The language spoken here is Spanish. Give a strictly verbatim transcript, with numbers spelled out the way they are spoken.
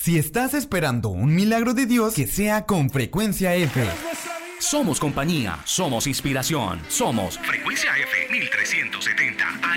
Si estás esperando un milagro de Dios, que sea con Frecuencia F. Somos compañía, somos inspiración, somos Frecuencia F mil trescientos setenta.